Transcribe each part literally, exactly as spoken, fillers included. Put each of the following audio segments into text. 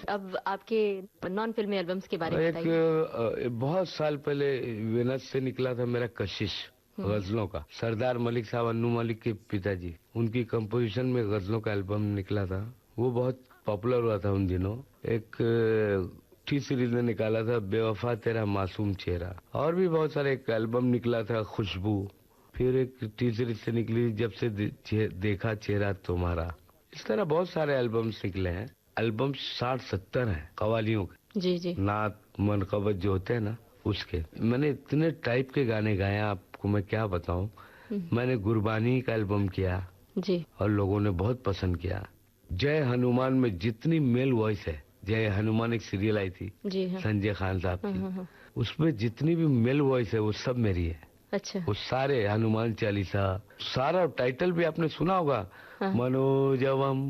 अब आपके नॉन फिल्मी एल्बम्स के बारे में एक बताइए। अ, बहुत साल पहले वेनस से निकला था मेरा कशिश गजलों का। सरदार मलिक साहब, अन्नू मलिक के पिताजी, उनकी कंपोजिशन में गजलों का एल्बम निकला था। वो बहुत पॉपुलर हुआ था उन दिनों। एक टी सीरीज ने निकाला था बेवफा तेरा मासूम चेहरा, और भी बहुत सारे। एक एल्बम निकला था खुशबू, फिर एक टी सीरीज से निकली जब से दे, चे, देखा चेहरा तुम्हारा। इस तरह बहुत सारे एल्बम्स निकले हैं। एल्बम साठ सत्तर है कवालियों के। जी जी। नात मनकबत जो होते हैं ना, उसके मैंने इतने टाइप के गाने गाए हैं, आपको मैं क्या बताऊं। मैंने गुरबानी का एल्बम किया जी, और लोगों ने बहुत पसंद किया। जय हनुमान में जितनी मेल वॉइस है, जय हनुमान एक सीरियल आई थी जी हाँ। संजय खान साहब हाँ, की, हाँ, हाँ। उसमें जितनी भी मेल वॉइस है वो सब मेरी है। अच्छा। वो सारे हनुमान चालीसा, सारा टाइटल भी आपने सुना होगा, हाँ। मनोजवम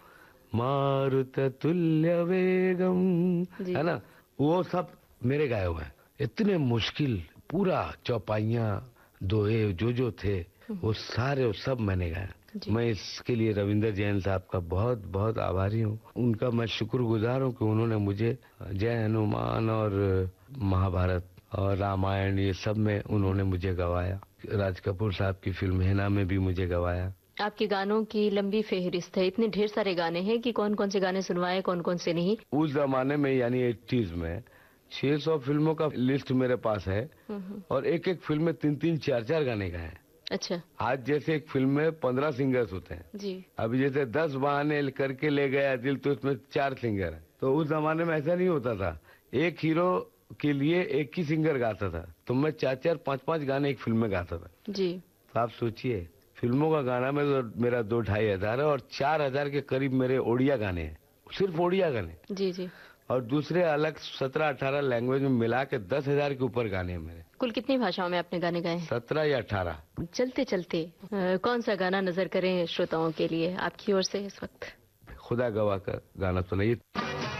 मारुत तुल्य वेगम, जी। है ना, वो सब मेरे गाए हुए हैं। इतने मुश्किल पूरा चौपाइयाँ दोहे जो जो थे वो सारे वो सब मैंने गाया। मैं इसके लिए रविंद्र जैन साहब का बहुत बहुत आभारी हूँ। उनका मैं शुक्रगुजार हूँ कि उन्होंने मुझे जय हनुमान और महाभारत और रामायण ये सब में उन्होंने मुझे गवाया। राज कपूर साहब की फिल्म हेना में भी मुझे गवाया। आपके गानों की लंबी फेहरिस्त है, इतने ढेर सारे गाने हैं कि कौन कौन से गाने सुनवाए, कौन कौन से नहीं। उस जमाने में यानी एटीज में छह सौ फिल्मों का लिस्ट मेरे पास है, और एक एक फिल्म में तीन तीन चार चार गाने गाए हैं। अच्छा। आज जैसे एक फिल्म में पंद्रह सिंगर्स होते हैं जी। अभी जैसे दस बहाने करके ले गया दिल, तो इसमें चार सिंगर है। तो उस जमाने में ऐसा नहीं होता था, एक हीरो के लिए एक ही सिंगर गाता था, तो मैं चार चार पांच पांच गाने एक फिल्म में गाता था। जी। तो आप सोचिए, फिल्मों का गाना में तो मेरा दो ढाई हजार है, और चार हजार के करीब मेरे ओडिया गाने हैं, सिर्फ ओडिया गाने। जी जी। और दूसरे अलग सत्रह अठारह लैंग्वेज में मिला के दस हजार के ऊपर गाने हैं मेरे। कुल कितनी भाषाओं में आपने गाने गाए? सत्रह या अठारह। चलते चलते आ, कौन सा गाना नजर करें श्रोताओं के लिए आपकी ओर से इस वक्त? खुदा गवाह का गाना सुनाइए।